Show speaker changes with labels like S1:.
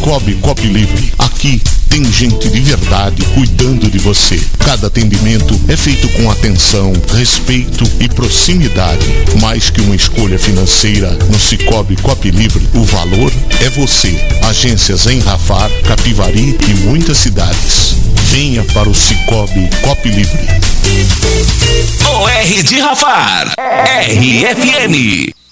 S1: Cicobi Copi Livre. Aqui tem gente de verdade cuidando de você. Cada atendimento é feito com atenção, respeito e proximidade. Mais que uma escolha financeira, no Cicobi Copi Livre, o valor é você. Agências em Rafar, Capivari e muitas cidades. Venha para o Cicobi Copi Livre.
S2: O R de Rafar, RFM.